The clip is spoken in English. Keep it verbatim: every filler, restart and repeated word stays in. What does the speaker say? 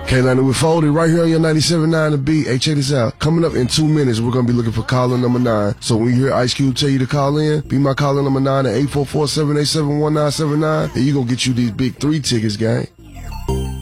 K-Liner with Folded right here on your ninety-seven point nine The Beat. Hey, check this out. Coming up in two minutes, we're going to be looking for caller number nine. So when you hear Ice Cube tell you to call in, be my caller number nine at eight four four, seven eight seven, one nine seven nine, and you're going to get you these big three tickets, gang.